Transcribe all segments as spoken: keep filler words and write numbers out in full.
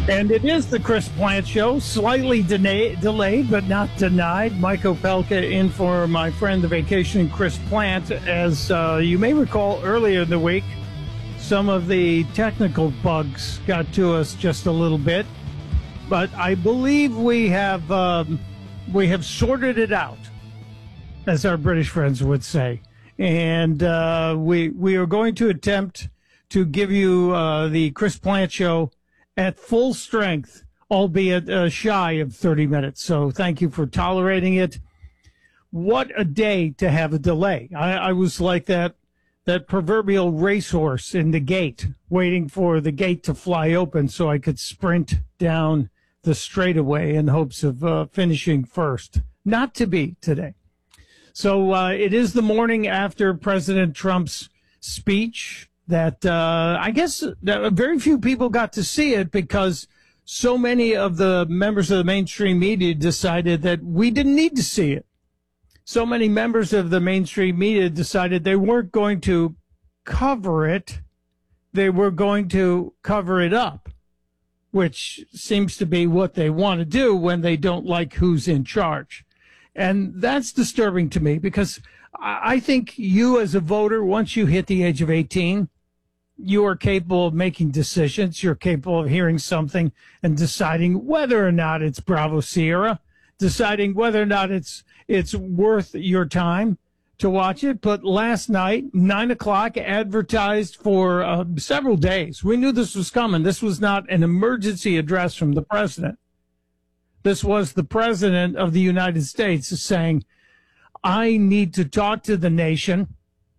And it is the Chris Plante Show, slightly de- delayed, but not denied. Mike Opelka in for my friend, the vacation Chris Plante. As uh, you may recall, earlier in the week, some of the technical bugs got to us just a little bit. But I believe we have um, we have sorted it out, as our British friends would say. And uh, we, we are going to attempt to give you uh, the Chris Plante Show at full strength, albeit uh, shy of thirty minutes. So thank you for tolerating it. What a day to have a delay. I, I was like that that proverbial racehorse in the gate, waiting for the gate to fly open so I could sprint down the straightaway in hopes of uh, finishing first. Not to be today. So uh, it is the morning after President Trump's speech that uh, I guess that very few people got to see it because so many of the members of the mainstream media decided that we didn't need to see it. So many members of the mainstream media decided they weren't going to cover it. They were going to cover it up, which seems to be what they want to do when they don't like who's in charge. And that's disturbing to me because I think you as a voter, once you hit the age of eighteen, you are capable of making decisions. You're capable of hearing something and deciding whether or not it's Bravo Sierra, deciding whether or not it's it's worth your time to watch it. But last night, nine o'clock, advertised for uh, several days. We knew this was coming. This was not an emergency address from the president. This was the president of the United States saying, I need to talk to the nation.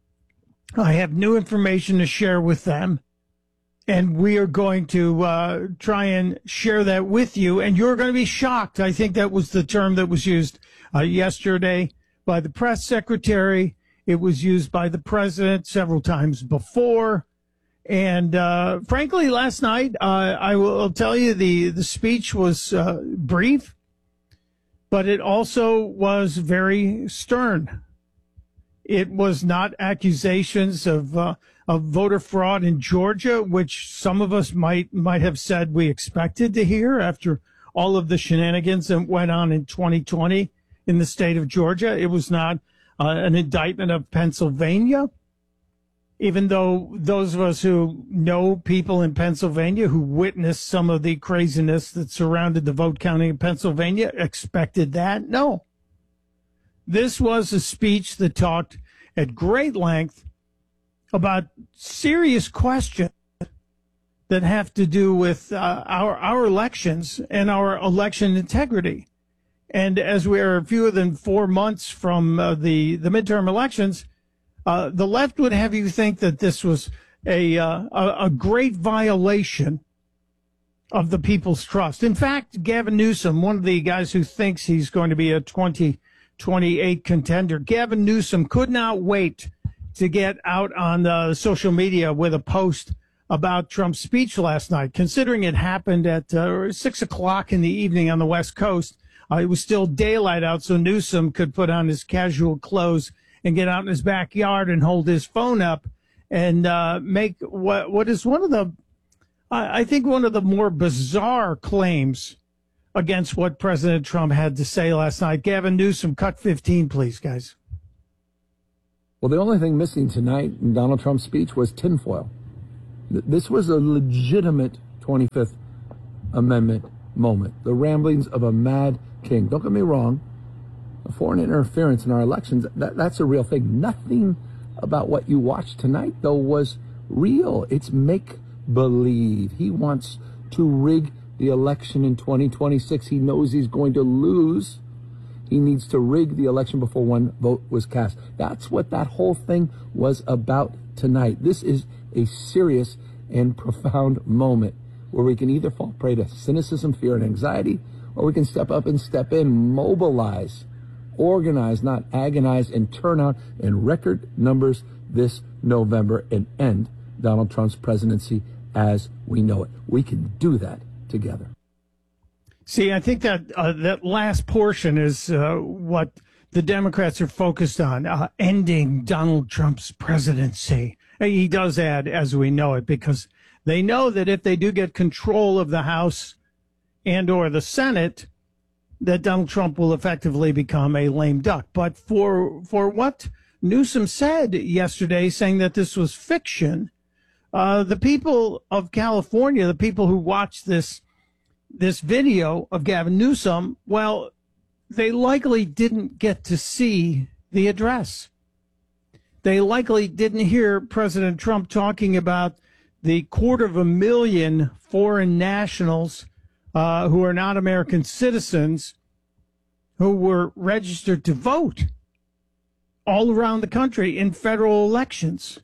I have new information to share with them, and we are going to uh, try and share that with you, and you're going to be shocked. I think that was the term that was used uh, yesterday by the press secretary. It was used by the president several times before. And uh, frankly, last night, uh, I will tell you, the, the speech was uh, brief, but it also was very stern. It was not accusations of uh, of voter fraud in Georgia, which some of us might might have said we expected to hear after all of the shenanigans that went on in twenty twenty in the state of Georgia. It was not uh, an indictment of Pennsylvania, even though those of us who know people in Pennsylvania who witnessed some of the craziness that surrounded the vote counting in Pennsylvania expected that. No. This was a speech that talked at great length about serious questions that have to do with uh, our our elections and our election integrity. And as we are fewer than four months from uh, the, the midterm elections, uh, the left would have you think that this was a, uh, a, a great violation of the people's trust. In fact, Gavin Newsom, one of the guys who thinks he's going to be a twenty twenty-eight contender, Gavin Newsom could not wait to get out on uh, social media with a post about Trump's speech last night. Considering it happened at uh, six o'clock in the evening on the West Coast, uh, it was still daylight out, so Newsom could put on his casual clothes and get out in his backyard and hold his phone up and uh, make what what is one of the, I, I think, one of the more bizarre claims against what President Trump had to say last night. Gavin Newsom, cut fifteen, please, guys. Well, the only thing missing tonight in Donald Trump's speech was tinfoil. This was a legitimate twenty-fifth Amendment moment, the ramblings of a mad king. Don't get me wrong, foreign interference in our elections, that, that's a real thing. Nothing about what you watched tonight, though, was real. It's make-believe. He wants to rig the election in twenty twenty-six. He knows he's going to lose. He needs to rig the election before one vote was cast. That's what that whole thing was about tonight. This is a serious and profound moment where we can either fall prey to cynicism, fear, and anxiety, or we can step up and step in, mobilize, organize, not agonize, and turn out in record numbers this November and end Donald Trump's presidency as we know it. We can do that together. See, I think that uh, that last portion is uh, what the Democrats are focused on, uh, ending Donald Trump's presidency. He does add, as we know it, because They know that if they do get control of the House and or the Senate, that Donald Trump will effectively become a lame duck. But for for what Newsom said yesterday, saying that this was fiction, uh, the people of California, the people who watched this this video of Gavin Newsom, well, they likely didn't get to see the address. They likely didn't hear President Trump talking about the quarter of a million foreign nationals uh, who are not American citizens who were registered to vote all around the country in federal elections.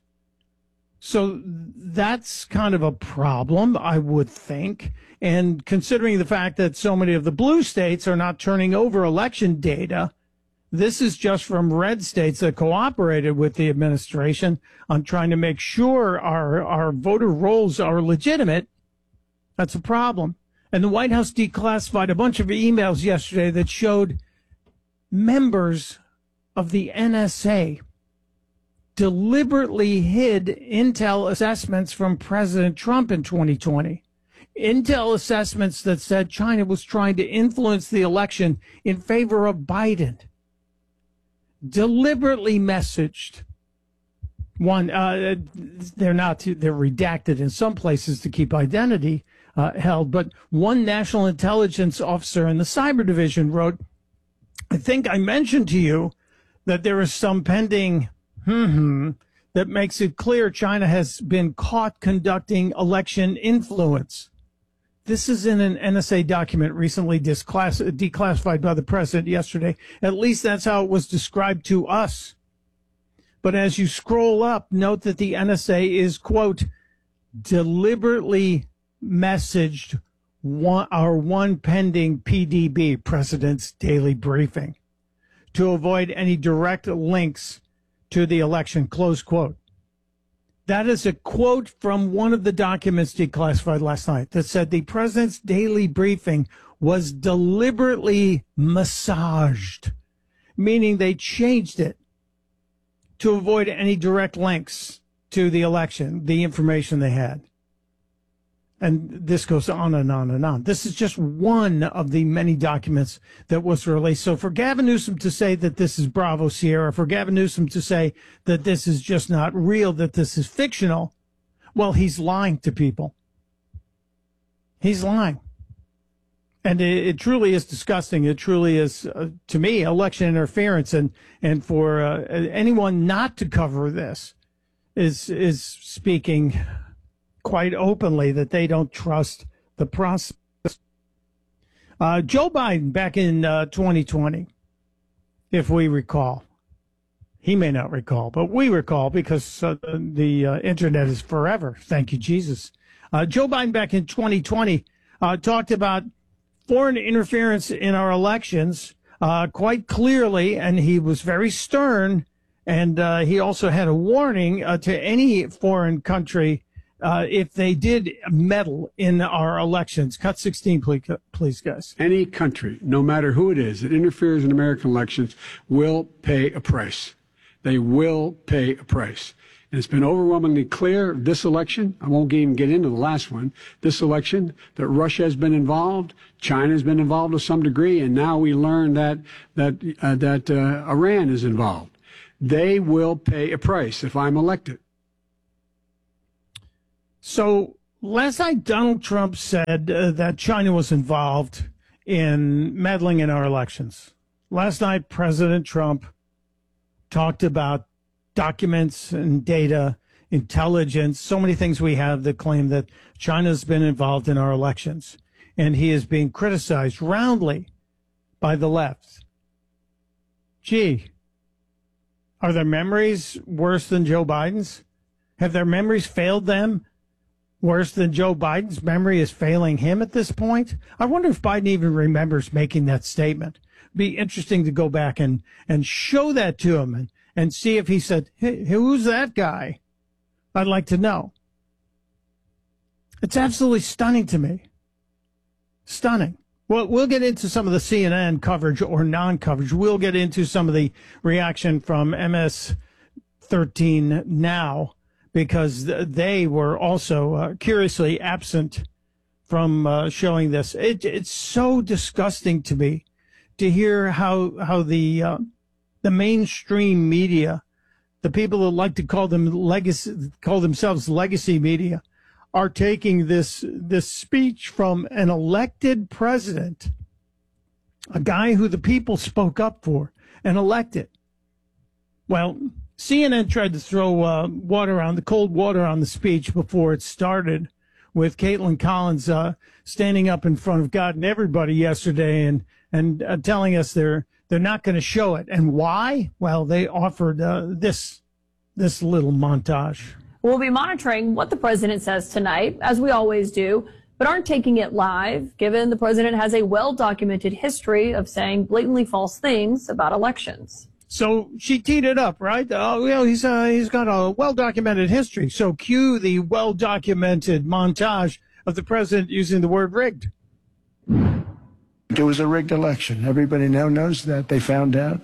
So that's kind of a problem, I would think. And considering the fact that so many of the blue states are not turning over election data, this is just from red states that cooperated with the administration on trying to make sure our, our voter rolls are legitimate. That's a problem. And the White House declassified a bunch of emails yesterday that showed members of the N S A deliberately hid intel assessments from President Trump in twenty twenty. Intel assessments that said China was trying to influence the election in favor of Biden. Deliberately messaged. One, uh, they're not, they're redacted in some places to keep identity uh, held, but one national intelligence officer in the cyber division wrote, I think I mentioned to you that there is some pending hmm that makes it clear China has been caught conducting election influence. This is in an N S A document recently disclass- declassified by the president yesterday. At least that's how it was described to us. But as you scroll up, note that the N S A is, quote, deliberately messaged one, our one pending P D B, President's Daily Briefing, to avoid any direct links to the election, close quote. That is a quote from one of the documents declassified last night that said the President's Daily Briefing was deliberately massaged, meaning they changed it to avoid any direct links to the election, the information they had. And this goes on and on and on. This is just one of the many documents that was released. So for Gavin Newsom to say that this is Bravo Sierra, for Gavin Newsom to say that this is just not real, that this is fictional, well, he's lying to people. He's lying. And it, it truly is disgusting. It truly is, uh, to me, election interference. And, and for uh, anyone not to cover this is is speaking quite openly that they don't trust the process. Uh, Joe Biden, back in uh, twenty twenty, if we recall, he may not recall, but we recall because uh, the uh, internet is forever. Thank you, Jesus. Uh, Joe Biden, back in twenty twenty, uh, talked about foreign interference in our elections uh, quite clearly, and he was very stern, and uh, he also had a warning uh, to any foreign country Uh, if they did meddle in our elections. Cut sixteen, please, please, guys. Any country, no matter who it is, that interferes in American elections will pay a price. They will pay a price. And it's been overwhelmingly clear this election, I won't even get into the last one, this election, that Russia has been involved, China has been involved to some degree, and now we learn that, that, uh, that uh, Iran is involved. They will pay a price if I'm elected. So last night, Donald Trump said uh, that China was involved in meddling in our elections. Last night, President Trump talked about documents and data, intelligence, so many things we have that claim that China's been involved in our elections. And he is being criticized roundly by the left. Gee, are their memories worse than Joe Biden's? Have their memories failed them worse than Joe Biden's memory is failing him at this point? I wonder if Biden even remembers making that statement. It'd be interesting to go back and, and show that to him and, and see if he said, hey, who's that guy? I'd like to know. It's absolutely stunning to me. Stunning. Well, we'll get into some of the C N N coverage or non-coverage. We'll get into some of the reaction from M S thirteen now. because they were also uh, curiously absent from uh, showing this. It, it's so disgusting to me to hear how how the uh, the mainstream media, the people that like to call them legacy, call themselves legacy media, are taking this this speech from an elected president, a guy who the people spoke up for and elected. Well, C N N tried to throw uh, water on the cold water on the speech before it started, with Caitlin Collins uh, standing up in front of God and everybody yesterday and and uh, telling us they're they're not going to show it. And why? Well, they offered uh, this this little montage. We'll be monitoring what the president says tonight, as we always do, but aren't taking it live, given the president has a well-documented history of saying blatantly false things about elections. So she teed it up, right? Oh, well, he's uh, he's got a well-documented history. So cue the well-documented montage of the president using the word rigged. It was a rigged election. Everybody now knows that. They found out.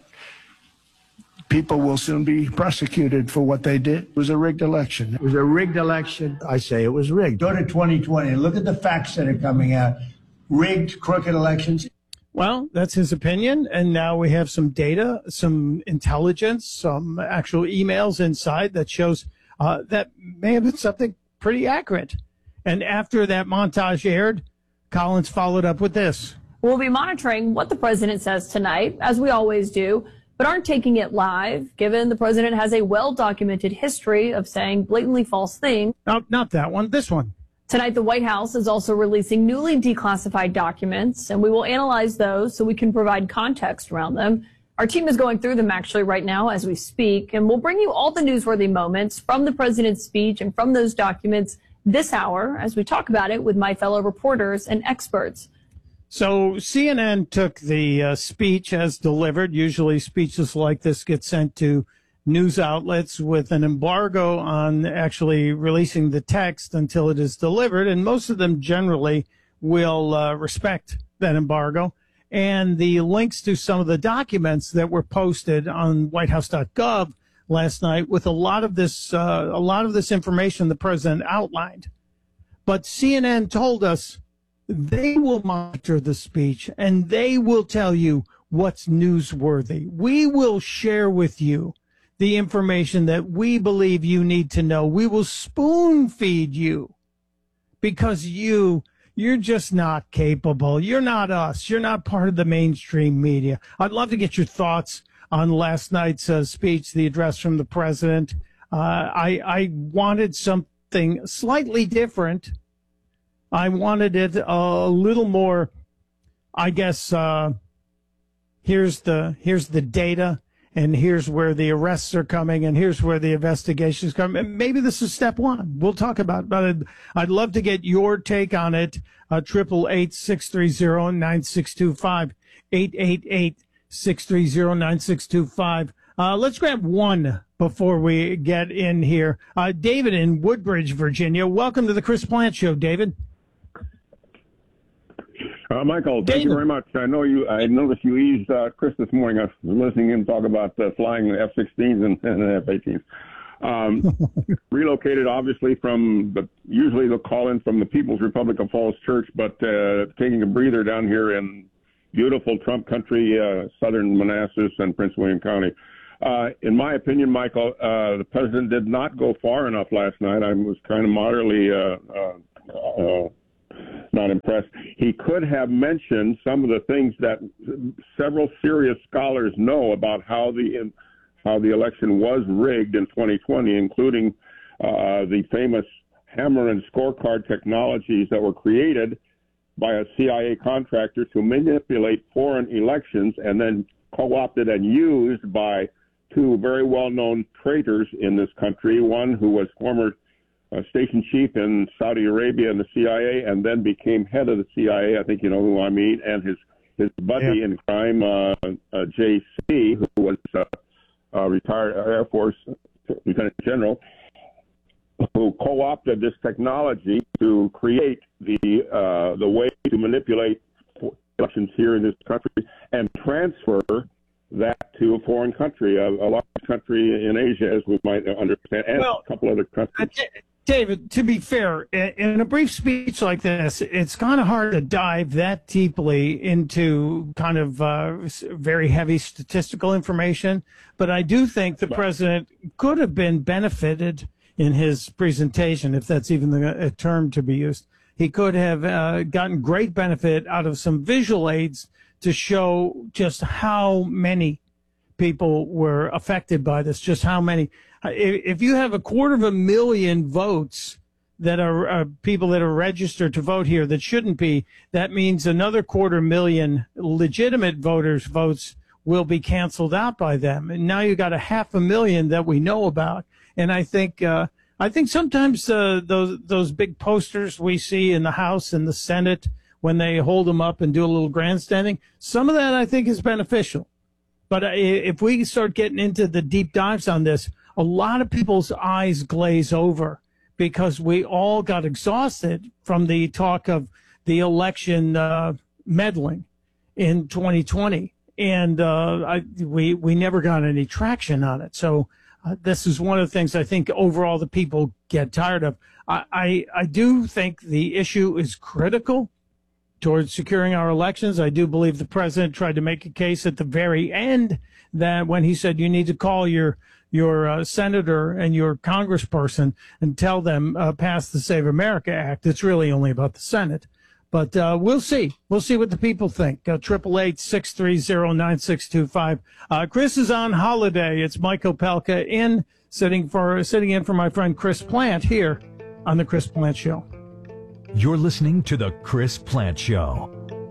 People will soon be prosecuted for what they did. It was a rigged election. It was a rigged election. I say it was rigged. Go to twenty twenty and look at the facts that are coming out. Rigged, crooked elections. Well, that's his opinion. And now we have some data, some intelligence, some actual emails inside that shows uh, that may have been something pretty accurate. And after that montage aired, Collins followed up with this. We'll be monitoring what the president says tonight, as we always do, but aren't taking it live, given the president has a well-documented history of saying blatantly false things. No, not that one, this one. Tonight, the White House is also releasing newly declassified documents, and we will analyze those so we can provide context around them. Our team is going through them actually right now as we speak, and we'll bring you all the newsworthy moments from the president's speech and from those documents this hour as we talk about it with my fellow reporters and experts. So C N N took the uh, speech as delivered. Usually speeches like this get sent to news outlets with an embargo on actually releasing the text until it is delivered. And most of them generally will uh, respect that embargo. And the links to some of the documents that were posted on white house dot gov last night with a lot of this, uh, a lot of this information the president outlined. But C N N told us they will monitor the speech and they will tell you what's newsworthy. We will share with you the information that we believe you need to know. We will spoon feed you because you, you're just not capable. You're not us. You're not part of the mainstream media. I'd love to get your thoughts on last night's uh, speech, the address from the president. Uh, I, I wanted something slightly different. I wanted it a little more, I guess, uh, here's the, here's the data. And here's where the arrests are coming, and here's where the investigations come. And maybe this is step one. We'll talk about it, but I'd love to get your take on it. Triple eight six three zero nine six two five, eight eight eight six three zero nine six two five. Uh, let's grab one before we get in here. Uh, David in Woodbridge, Virginia. Welcome to the Chris Plante Show, David. Uh, Michael, thank you very much. I know you. I noticed you eased uh, Chris this morning. I was listening in talk about uh, flying the F sixteens and, and F eighteens. Um, relocated, obviously, from the usually they'll call in from the People's Republic of Falls Church, but uh, taking a breather down here in beautiful Trump country, uh, southern Manassas and Prince William County. Uh, in my opinion, Michael, uh, the president did not go far enough last night. I was kind of moderately uh, uh, uh, not impressed. He could have mentioned some of the things that several serious scholars know about how the how the election was rigged in twenty twenty, including uh, the famous hammer and scorecard technologies that were created by a C I A contractor to manipulate foreign elections and then co-opted and used by two very well-known traitors in this country, one who was former uh, station chief in Saudi Arabia in the C I A and then became head of the C I A, I think you know who I mean, and his, his buddy yeah. in crime, uh, uh, J C, who was uh, a retired Air Force Lieutenant General, who co-opted this technology to create the uh, the way to manipulate elections here in this country and transfer that to a foreign country, a, a large country in Asia, as we might understand, and well, a couple other countries. David, to be fair, in a brief speech like this, it's kind of hard to dive that deeply into kind of uh, very heavy statistical information. But I do think the president could have been benefited in his presentation, if that's even the, a term to be used. He could have uh, gotten great benefit out of some visual aids to show just how many people were affected by this, just how many. If you have a quarter of a million votes that are uh, people that are registered to vote here that shouldn't be, that means another quarter million legitimate voters' votes will be canceled out by them. And now you got a half a million that we know about. And I think uh, I think sometimes uh, those those big posters we see in the House and the Senate when they hold them up and do a little grandstanding, some of that I think is beneficial. But uh, if we start getting into the deep dives on this, a lot of people's eyes glaze over because we all got exhausted from the talk of the election uh, meddling in twenty twenty. And uh, I, we, we never got any traction on it. So uh, this is one of the things I think overall the people get tired of. I, I, I do think the issue is critical towards securing our elections. I do believe the president tried to make a case at the very end that when he said you need to call your your uh, senator and your congressperson and tell them uh, pass the Save America Act. It's really only about the Senate. But uh, we'll see. We'll see what the people think. Triple eight six three zero nine six two five. Uh, Chris is on holiday. It's Mike Opelka in sitting for sitting in for my friend Chris Plant here on the Chris Plant Show. You're listening to the Chris Plant Show.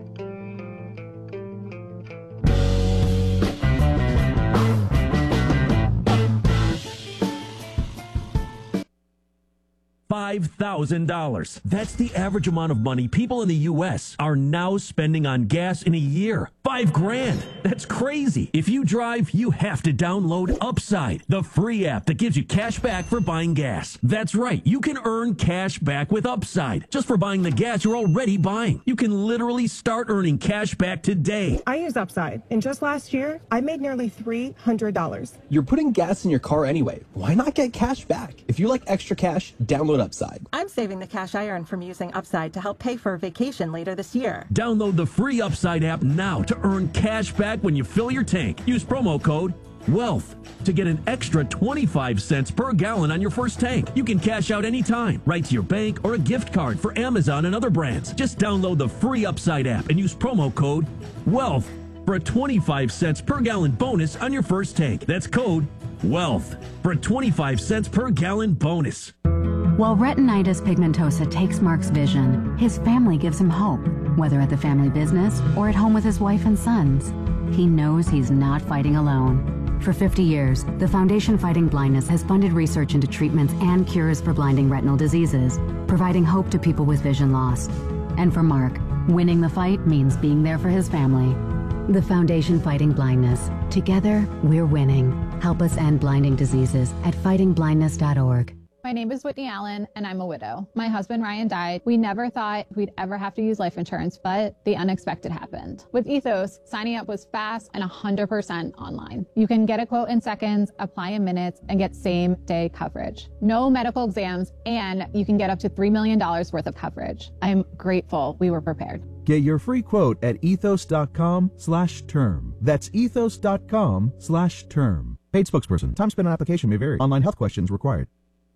five thousand dollars. That's the average amount of money people in the U S are now spending on gas in a year. Five grand. That's crazy. If you drive, you have to download Upside, the free app that gives you cash back for buying gas. That's right. You can earn cash back with Upside just for buying the gas you're already buying. You can literally start earning cash back today. I use Upside, and just last year, I made nearly three hundred dollars. You're putting gas in your car anyway. Why not get cash back? If you like extra cash, download Upside. I'm saving the cash I earn from using Upside to help pay for a vacation later this year. Download the free Upside app now to earn cash back when you fill your tank. Use promo code WEALTH to get an extra twenty-five cents per gallon on your first tank. You can cash out anytime, right to your bank or a gift card for Amazon and other brands. Just download the free Upside app and use promo code WEALTH for a twenty-five cents per gallon bonus on your first tank. That's code WEALTH for a twenty-five cents per gallon bonus. While retinitis pigmentosa takes Mark's vision, his family gives him hope, whether at the family business or at home with his wife and sons. He knows he's not fighting alone. For fifty years, the Foundation Fighting Blindness has funded research into treatments and cures for blinding retinal diseases, providing hope to people with vision loss. And for Mark, winning the fight means being there for his family. The Foundation Fighting Blindness. Together, we're winning. Help us end blinding diseases at fighting blindness dot org. My name is Whitney Allen, and I'm a widow. My husband, Ryan, died. We never thought we'd ever have to use life insurance, but the unexpected happened. With Ethos, signing up was fast and one hundred percent online. You can get a quote in seconds, apply in minutes, and get same-day coverage. No medical exams, and you can get up to three million dollars worth of coverage. I'm grateful we were prepared. Get your free quote at ethos.com slash term. That's ethos.com slash term. Paid spokesperson. Time spent on application may vary. Online health questions required.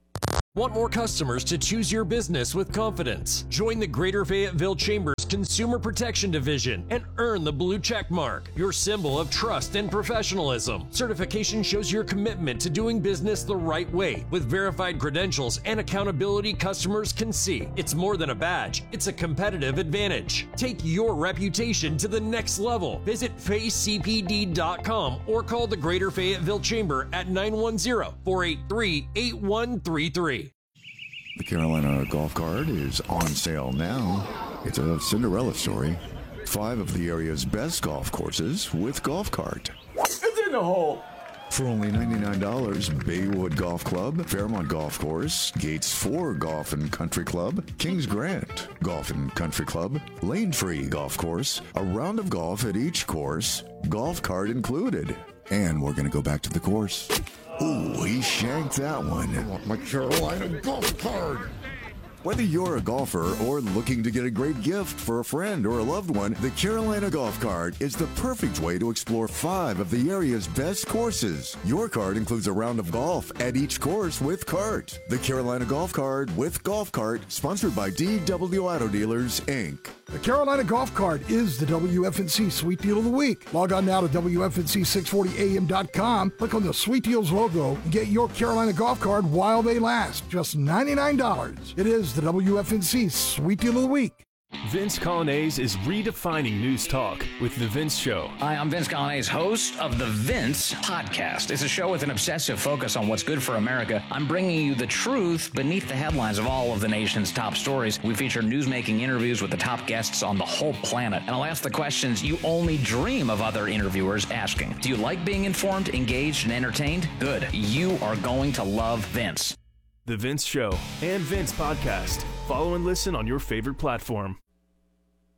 Want more customers to choose your business with confidence? Join the Greater Fayetteville Chamber's Consumer Protection Division and earn the blue check mark, your symbol of trust and professionalism. Certification shows your commitment to doing business the right way with verified credentials and accountability customers can see. It's more than a badge, it's a competitive advantage. Take your reputation to the next level. Visit Fay C P D dot com or call the Greater Fayetteville Chamber at nine one zero, four eight three, eight one three three. The Carolina Golf Cart is on sale now. It's a Cinderella story. Five of the area's best golf courses with Golf Cart. It's in the hole. For only ninety-nine dollars, Baywood Golf Club, Fairmont Golf Course, Gates four Golf and Country Club, Kings Grant Golf and Country Club, Lane Free Golf Course, a round of golf at each course, Golf Cart included. And we're going to go back to the course. Ooh, he shanked that one. I want my Carolina golf card. Whether you're a golfer or looking to get a great gift for a friend or a loved one, the Carolina Golf Card is the perfect way to explore five of the area's best courses. Your card includes a round of golf at each course with cart. The Carolina Golf Card with Golf Cart, sponsored by D W Auto Dealers, Incorporated. The Carolina Golf Card is the W F N C Sweet Deal of the Week. Log on now to W F N C six forty A M dot com, click on the Sweet Deals logo, and get your Carolina Golf Card while they last. Just ninety-nine dollars. It is the W F N C Sweet Deal of the Week. Vince Colonnese is redefining news talk with The Vince Show. Hi, I'm Vince Colonnese, host of The Vince Podcast. It's a show with an obsessive focus on what's good for America. I'm bringing you the truth beneath the headlines of all of the nation's top stories. We feature newsmaking interviews with the top guests on the whole planet. And I'll ask the questions you only dream of other interviewers asking. Do you like being informed, engaged, and entertained? Good. You are going to love Vince. The Vince Show and Vince Podcast. Follow and listen on your favorite platform.